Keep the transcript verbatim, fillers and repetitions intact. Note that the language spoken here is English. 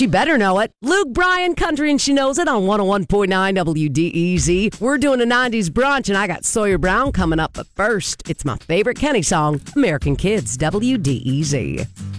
She better know it. Luke Bryan, Country and She Knows It on one oh one point nine W D E Z. We're doing a nineties brunch, and I got Sawyer Brown coming up. But first, it's my favorite Kenny song, American Kids, W D E Z.